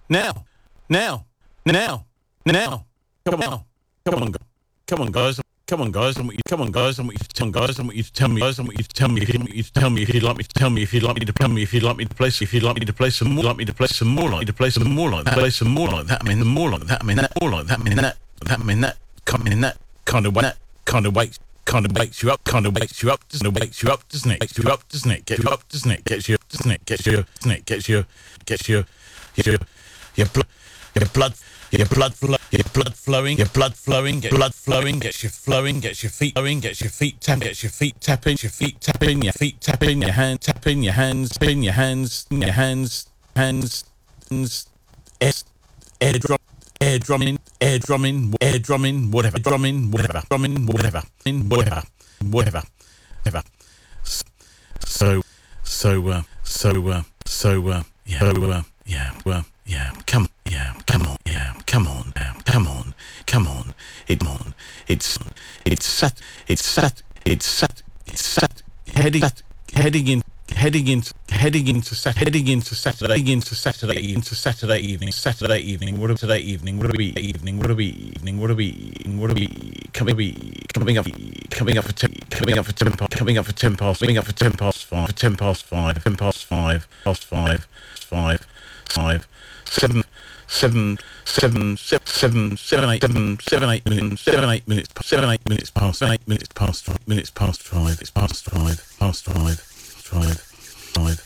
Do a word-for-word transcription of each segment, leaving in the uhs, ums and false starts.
now, now, now, now. Come on, come on, come on, guys. Come on, guys. I want you. Come on, guys. I want you to tell me, guys. I want you to tell me, guys. I want you to tell me if you want you to tell me if you'd like me to tell me if you'd like me to tell me if you'd like me to play if you'd like me to play some more, like me to play some more, like me to play some more like that, play some more like that. I mean, the more like that. I mean that more like that. I mean that. That I mean that. Come in that kind of way. That kind of wakes, kind of wakes you up. Kind of wakes you up. Doesn't it? Wakes you up, doesn't it? Wakes you up, doesn't it? Gets you up, doesn't it? Gets you, doesn't it? Gets you, doesn't it? Gets you, gets you, your your blood, your blood. Your blood flow, your blood flowing, your blood flowing, get blood flowing, gets you flowing, gets your feet flowing, gets your feet tap, gets your feet tapping, your feet tapping, your feet tapping, your hand tapping, your hands tapping, your hands, your hands, hands, hands, air, air drum, air drumming, air drumming, air drumming, whatever, drumming, whatever, drumming, whatever, in whatever, whatever, whatever. So, so, uh, so, uh, so, uh, yeah, so, uh, yeah, well, yeah, come, yeah, come on, yeah, come on, yeah, come on, come on, it on, it's, it's sat, it's sat, it's sat, it's sat, heading, sat, heading in, heading into, heading into, sat, heading into Saturday, into Saturday, into Saturday evening, Saturday evening, what are today evening, what are we evening, what are we evening, what are we, what are we, coming, we, coming up, coming up for ten, coming up for ten, coming up for ten past, coming up for ten past five, for ten past five, ten past five, past five, five, five, seven, seven, seven, seven, seven, seven, eight, seven, seven, eight minutes, seven, eight minutes, seven, eight minutes past, seven, eight minutes past, five, minutes past five, it's past five, past five, five, five,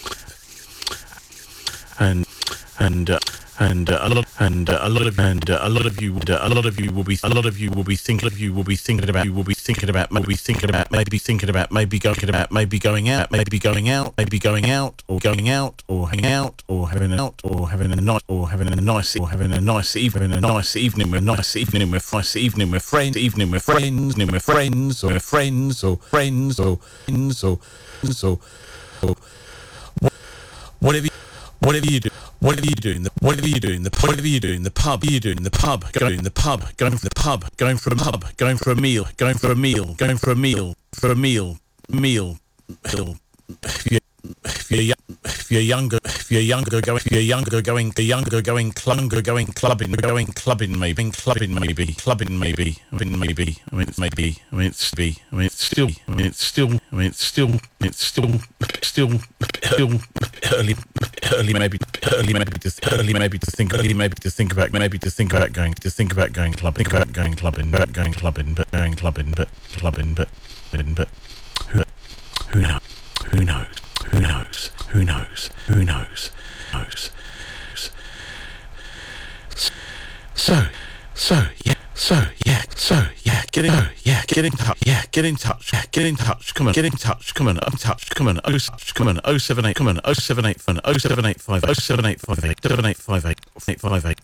and and uh, and uh, a lot and uh, a lot of and uh, a lot of you uh, a lot of you will be a lot of you will be thinking of you will be thinking about you will be thinking about maybe thinking about maybe thinking about maybe going about maybe going out maybe going out maybe going out or going out or hanging out or having out or having a night or having a nice or having a nice evening a nice evening with nice evening with nice evening with friends evening with friends evening with friends or friends or friends or friends or so whatever whatever you do. Whatever you're doing, the whatever you're doing, the whatever you're doing, the pub you're doing, the pub, going the pub, going for the pub, going for a pub, going for a meal, going for a meal, going for a meal, for a meal, meal, meal. If you're, if you're, if you're younger, if you're younger, going, if you're younger, going, younger, going, clunger, going clubbing, going clubbing, maybe, clubbing, maybe, clubbing, maybe, I mean, maybe, I mean, it's maybe, I mean, it's be, I mean, it's still, I mean, it's still, I mean, it's still, it's still, still, still early, early, maybe, early, maybe, to, early, maybe to think, early, maybe to think about, maybe to think about going, to think about going clubbing, think about going clubbing, but going clubbing, but going clubbing, but clubbing, but, but, who, who knows, who knows. Who knows? Who knows? Who knows? Knows. So, so, yeah, so, yeah, so, yeah, get in, oh, yeah, get in touch, yeah, get in touch, yeah, get in touch, come on, get in touch, come on, I'm touch, come on, oh, come on, oh seven eight, come on, oh seven eight, oh seven eight five, oh seven eight five eight, seven eight five eight, seven eight five eight, eight five eight.